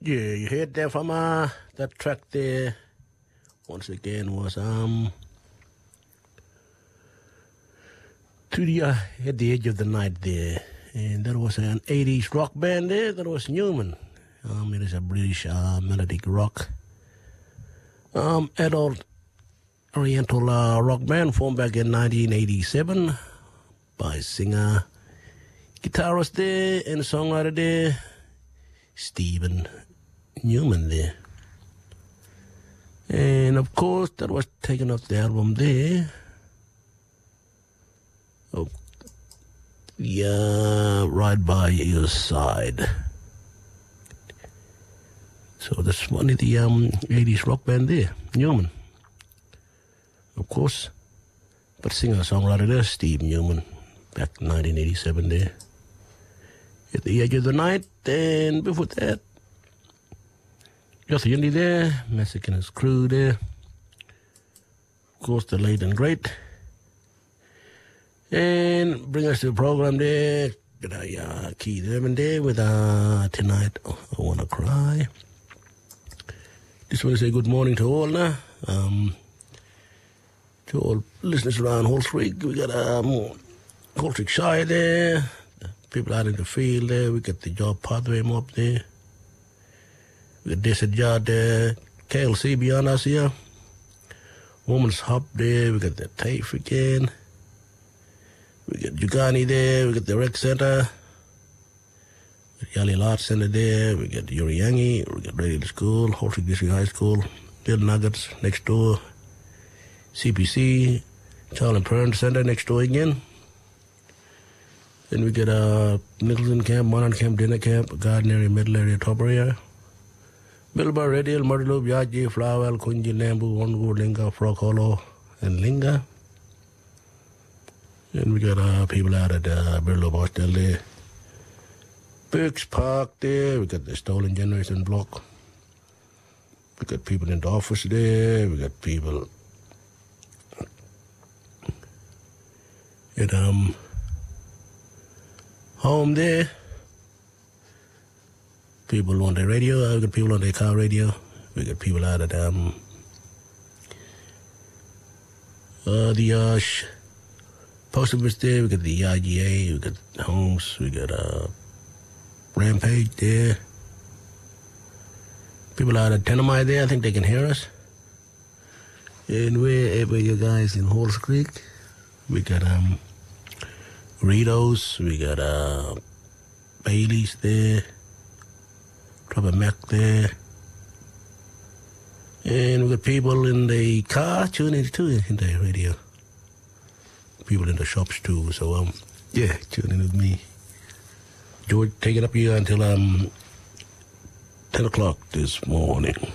Yeah, you heard that from that track there. Once again was to the at the edge of the night there, and that was an 80s rock band there. That was Newman. It is a British melodic rock, adult Oriental rock band formed back in 1987 by singer, guitarist there, and songwriter there, Stephen Newman there. And of course, that was taken off the album there. Oh, yeah, Right by Your Side. So that's one of the 80s rock band there, Newman. Of course, but singer-songwriter there, Steve Newman, back in 1987 there. At the Edge of the Night, and before that, Joseph Yindi there, Mexican's Crew there. Of course, the late and great. And bring us to the program there. Got Keith Urban there with Tonight I Wanna Cry. Just want to say good morning to all now. To all listeners around Halls Creek. We got Halls Creek Shire there. People out in the field there. We got the job pathway up there. We got Desert Yard there. KLC beyond us here. Woman's Hub there. We got the TAFE again. We got Jugani there. We got the Rec Center. We got Yali Lot Center there. We got Yuriangi. We got Radio School. Halls Creek District High School. Little Nuggets next door. CPC. Charles and Pern Center next door again. Then we get Nicholson Camp, Monan Camp, Dinner Camp, Garden Area, Middle Area, Top Area. Bilba, Red Hill, Murderloop, Yaji, Flower, Kunji, Lambu, Wongo, Linga, Frog Hollow, and Linga. And we got people out at Bilba Hostel there. Burks Park there. We got the Stolen Generation Block. We got people in the office there. We got people at home there. People on the radio. We got people on their car radio. We got people out at the post office there. We got the IGA. We got homes. We got Rampage there. People out at Tenamai there. I think they can hear us. And wherever you guys in Halls Creek, we got Ritos, we got Bailey's there, Trouble Mac there, and we got people in the car tuning too in the radio. People in the shops too. So yeah, tune in with me. George, take it up here until 10 o'clock this morning.